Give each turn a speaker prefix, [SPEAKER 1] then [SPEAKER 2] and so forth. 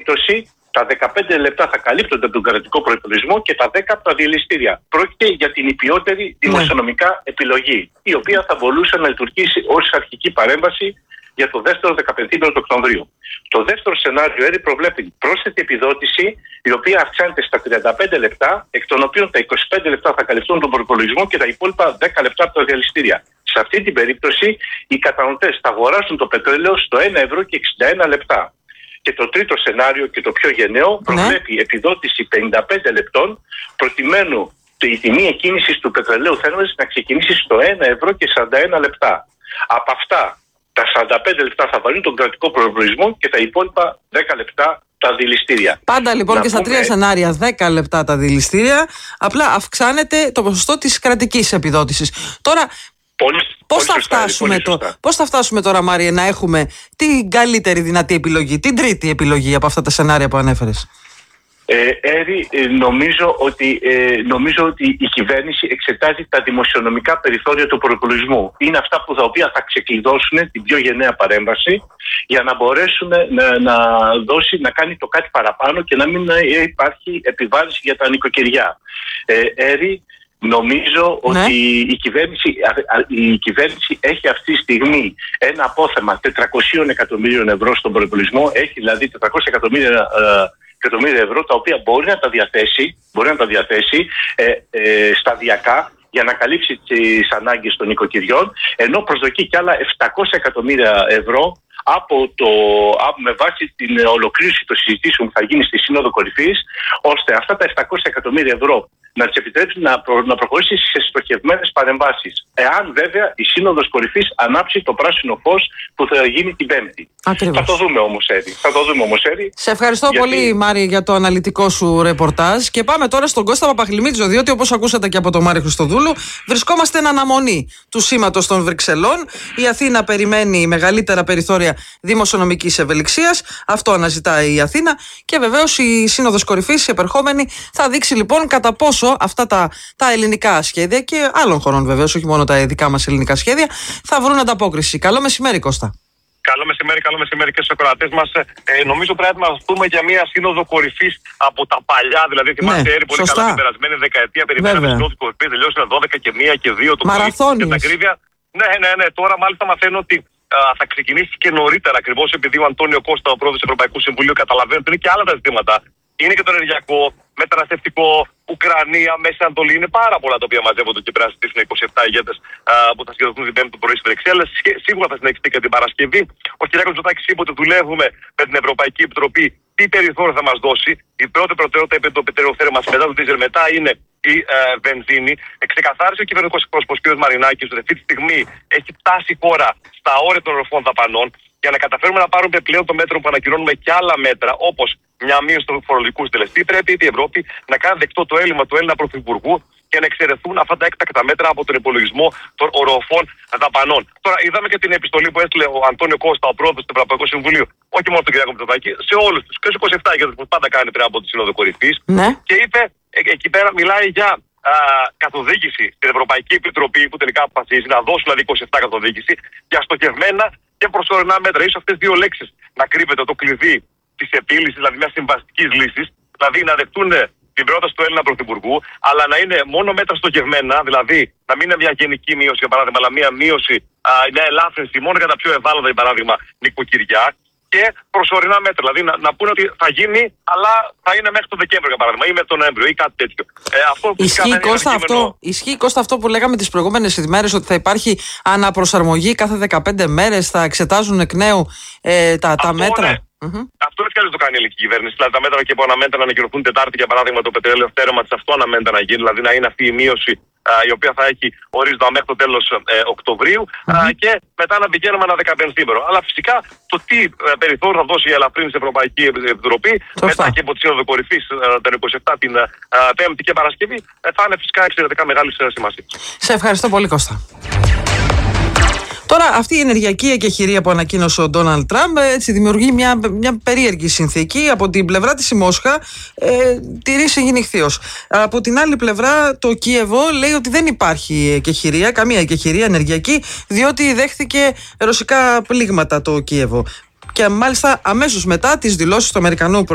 [SPEAKER 1] περίπτωση τα 15 λεπτά θα καλύπτονται από τον κρατικό προϋπολογισμό και τα 10 από τα διελιστήρια. Πρόκειται για την υπιότερη δημοσιονομικά επιλογή, η οποία θα μπορούσε να λειτουργήσει ως αρχική παρέμβαση για το δεύτερο 15 του Οκτωβρίου. Το δεύτερο σενάριο έρει προβλέπει πρόσθετη επιδότηση, η οποία αυξάνεται στα 35 λεπτά, εκ των οποίων τα 25 λεπτά θα καλυφθούν τον προϋπολογισμό και τα υπόλοιπα 10 λεπτά από τα διαλυστήρια. Σε αυτή την περίπτωση, οι καταναλωτές θα αγοράσουν το πετρέλαιο στο 1 ευρώ και 61 λεπτά. Και το τρίτο σενάριο και το πιο γενναίο προβλέπει επιδότηση 55 λεπτών, προκειμένου η τιμή εκκίνησης του πετρελαίου θέρμανσης να ξεκινήσει στο 1 ευρώ και 41 λεπτά. Από αυτά, τα 45 λεπτά θα βάλουν τον κρατικό προϋπολογισμό και τα υπόλοιπα 10 λεπτά τα δηληστήρια.
[SPEAKER 2] Πάντα λοιπόν και στα τρία σενάρια 10 λεπτά τα δηληστήρια, απλά αυξάνεται το ποσοστό της κρατικής επιδότησης. Τώρα, πώς θα φτάσουμε τώρα, Μάριε, να έχουμε την καλύτερη δυνατή επιλογή, την τρίτη επιλογή από αυτά τα σενάρια που ανέφερες?
[SPEAKER 1] Νομίζω ότι η κυβέρνηση εξετάζει τα δημοσιονομικά περιθώρια του προϋπολογισμού. Είναι αυτά τα οποία θα ξεκλειδώσουν την πιο γενναία παρέμβαση για να μπορέσουν να κάνει το κάτι παραπάνω και να μην υπάρχει επιβάρυνση για τα νοικοκυριά. Νομίζω ότι η κυβέρνηση έχει αυτή τη στιγμή ένα απόθεμα 400 εκατομμύριων ευρώ στον προϋπολογισμό. Έχει δηλαδή 400 εκατομμύρια ευρώ, τα οποία μπορεί να τα διαθέσει σταδιακά για να καλύψει τις ανάγκες των νοικοκυριών, ενώ προσδοκεί και άλλα 700 εκατομμύρια ευρώ με βάση την ολοκλήρωση των συζητήσεων που θα γίνει στη Σύνοδο Κορυφής, ώστε αυτά τα 700 εκατομμύρια ευρώ να τις επιτρέψει να προχωρήσει σε στοχευμένες παρεμβάσεις. Εάν βέβαια η Σύνοδος Κορυφής ανάψει το πράσινο φως που θα γίνει την Πέμπτη.
[SPEAKER 2] Ακριβώς.
[SPEAKER 1] Θα το δούμε όμως, Έρη.
[SPEAKER 2] Σε ευχαριστώ πολύ, Μάρη, για το αναλυτικό σου ρεπορτάζ. Και πάμε τώρα στον Κώστα Παπαχλημίτζο, διότι όπως ακούσατε και από τον Μάρη Χριστοδούλου, βρισκόμαστε εν αναμονή του σήματος των Βρυξελών. Η Αθήνα περιμένει μεγαλύτερα περιθώρια δημοσιονομικής ευελιξίας. Αυτό αναζητάει η Αθήνα. Και βεβαίως η Σύνοδος Κορυφής, η επερχόμενη, θα δείξει λοιπόν κατά πόσο αυτά τα ελληνικά σχέδια και άλλων χωρών βεβαίως, όχι μόνο τα δικά μας ελληνικά σχέδια, θα βρουν ανταπόκριση. Καλό μεσημέρι, Κώστα.
[SPEAKER 3] Καλό μεσημέρι και στους ακροατές μας. Νομίζω πρέπει να δούμε για μια σύνοδο κορυφής από τα παλιά. Δηλαδή, θυμάστε, Έρη, πολύ καλά την περασμένη δεκαετία. Περιμέναμε σύνοδο κορυφής, τελειώσαν 12 και 1 και 2 το πρωί. Και την ακρίβεια. Ναι. Τώρα μάλιστα μαθαίνω ότι θα ξεκινήσει και νωρίτερα, ακριβώς επειδή ο Αντώνιο Κώστα, ο πρόεδρος του Ευρωπαϊκού Συμβουλίου, καταλαβαίνει ότι είναι και άλλα τα ζητήματα. Είναι και το ενεργειακό, μεταναστευτικό, Ουκρανία, Μέση Ανατολή. Είναι πάρα πολλά τα οποία μαζεύονται και πρέπει να συζητήσουν 27 ηγέτες που θα συγκεντρωθούν την Πέμπτη το πρωί στις Βρυξέλλες. Σίγουρα θα συνεχιστεί και την Παρασκευή. Ο κ. Μητσοτάκης είπε ότι δουλεύουμε με την Ευρωπαϊκή Επιτροπή τι περιθώριο θα μας δώσει. Η πρώτη προτεραιότητα, είπε, το πετρελαιοθέρμα, μετά το δίζελ, μετά είναι η βενζίνη. Ξεκαθάρισε ο κυβερνητικός εκπρόσωπος κ. Μαρινάκης ότι αυτή τη στιγμή έχει φτάσει η χώρα στα όρια των οροφών δαπανών. Για να καταφέρουμε να πάρουμε πλέον το μέτρο που ανακοινώνουμε και άλλα μέτρα, όπως μια μείωση του φορολογικού συντελεστή, πρέπει η Ευρώπη να κάνει δεκτό το έλλειμμα του Έλληνα Πρωθυπουργού και να εξαιρεθούν αυτά τα έκτακτα μέτρα από τον υπολογισμό των οροφών δαπανών. Τώρα, είδαμε και την επιστολή που έστειλε ο Αντώνιο Κώστα, ο πρόεδρος του Ευρωπαϊκού Συμβουλίου, όχι μόνο τον κ. Μητσοτάκη, σε όλους τους, και στους 27 ηγέτες που πάντα κάνει πριν από τη Σύνοδο Κορυφής.
[SPEAKER 2] Ναι.
[SPEAKER 3] Και είπε, εκεί πέρα μιλάει για καθοδήγηση στην Ευρωπαϊκή Επιτροπή, που τελικά αποφασίζει να δώσουν δηλαδή 27 καθοδήγηση για στοχευμένα και προσωρινά μέτρα. Ίσως αυτές δύο λέξεις να κρύβεται το κλειδί της επίλυσης, δηλαδή μια συμβαστικής λύσης, δηλαδή να δεχτούν την πρόταση του Έλληνα Πρωθυπουργού, αλλά να είναι μόνο μέτρα στοχευμένα, δηλαδή να μην είναι μια γενική μείωση, για παράδειγμα, αλλά μια μείωση, μια ελάφρυνση μόνο για τα πιο ευάλωτα, για παράδειγμα, νοικοκυριά. Και προσωρινά μέτρα. Δηλαδή να πούνε ότι θα γίνει, αλλά θα είναι μέχρι τον Δεκέμβριο, για παράδειγμα, ή μέχρι τον Νοέμβριο ή κάτι τέτοιο.
[SPEAKER 2] Ισχύει, Κώστα, αυτό που λέγαμε τις προηγούμενες ημέρες, ότι θα υπάρχει αναπροσαρμογή κάθε 15 μέρες, θα εξετάζουν εκ νέου τα μέτρα.
[SPEAKER 3] Ναι. Αυτό έτσι κι αλλιώς το κάνει η ελληνική κυβέρνηση. Δηλαδή τα μέτρα και που αναμένεται να ανακοινωθούν Τετάρτη, για παράδειγμα, το πετρέλαιο θέρμα της, αυτό αναμένεται να γίνει. Δηλαδή να είναι αυτή η μείωση η οποία θα έχει ορίζοντα μέχρι το τέλος Οκτωβρίου και μετά να πηγαίνουμε ένα 15ήμερο. Αλλά φυσικά το τι περιθώριο θα δώσει η ελαφρύνση στην Ευρωπαϊκή Επιτροπή μετά και από τη Σύνοδο Κορυφής τον 27 την Πέμπτη και Παρασκευή θα είναι φυσικά εξαιρετικά μεγάλη σημασία.
[SPEAKER 2] Σε ευχαριστώ πολύ, Κώστα. Τώρα, αυτή η ενεργειακή εκεχηρία που ανακοίνωσε ο Ντόναλντ Τραμπ δημιουργεί μια περίεργη συνθήκη. Από την πλευρά της η Μόσχα τηρεί συγγενιχθείως. Από την άλλη πλευρά το Κίεβο λέει ότι δεν υπάρχει εκεχηρία, καμία εκεχηρία ενεργειακή, διότι δέχθηκε ρωσικά πλήγματα το Κίεβο. Και μάλιστα αμέσως μετά τις δηλώσεις του Αμερικανού